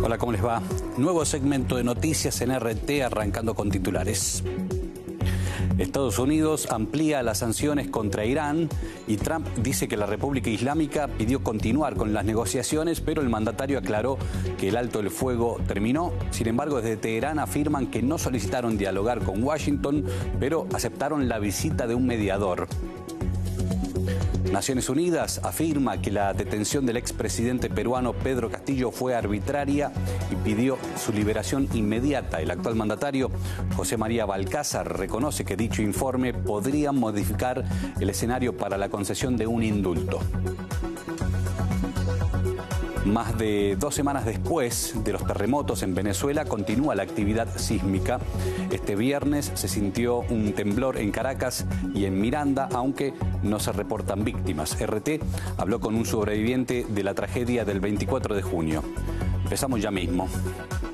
Hola, ¿cómo les va? Nuevo segmento de noticias en RT, arrancando con titulares. Estados Unidos amplía las sanciones contra Irán y Trump dice que la República Islámica pidió continuar con las negociaciones, pero el mandatario aclaró que el alto del fuego terminó. Sin embargo, desde Teherán afirman que no solicitaron dialogar con Washington, pero aceptaron la visita de un mediador. Naciones Unidas afirma que la detención del expresidente peruano Pedro Castillo fue arbitraria y pidió su liberación inmediata. El actual mandatario, José María Balcázar, reconoce que dicho informe podría modificar el escenario para la concesión de un indulto. Más de 2 semanas después de los terremotos en Venezuela, continúa la actividad sísmica. Este viernes se sintió un temblor en Caracas y en Miranda, aunque no se reportan víctimas. RT habló con un sobreviviente de la tragedia del 24 de junio. Empezamos ya mismo.